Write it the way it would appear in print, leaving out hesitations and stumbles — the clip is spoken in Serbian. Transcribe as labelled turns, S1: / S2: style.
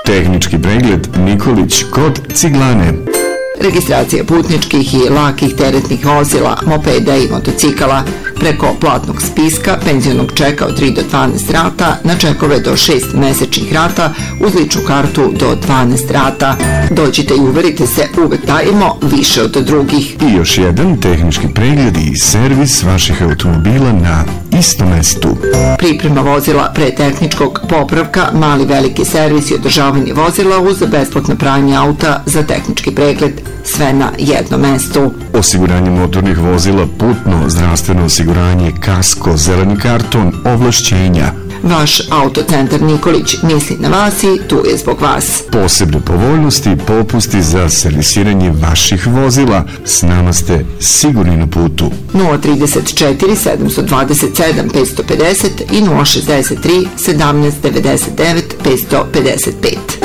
S1: Tehnički pregled Nikolić kod Ciglane.
S2: Registracija putničkih i lakih teretnih vozila, mopeda i motocikala preko platnog spiska, penzionog čeka od 3 do 12 rata, na čekove do 6 mesečnih rata, uz ličnu kartu do 12 rata. Dođite i uverite se, uvek dajemo više od drugih.
S1: I još jedan tehnički pregled i servis vaših automobila na istom mestu.
S2: Priprema vozila pre tehničkog popravka, mali veliki servis i održavanje vozila uz besplatno pranje auta za tehnički pregled, sve na jednom mestu.
S1: Osiguranje motornih vozila, putno, zdravstveno osiguranje, kasko, zeleni karton, ovlašćenja.
S2: Vaš Autocentar Nikolić misli na vas i tu je zbog vas.
S1: Posebne povoljnosti i popusti za servisiranje vaših vozila. S nama ste sigurni na putu.
S2: 034 727 550 i 063 17 99 555.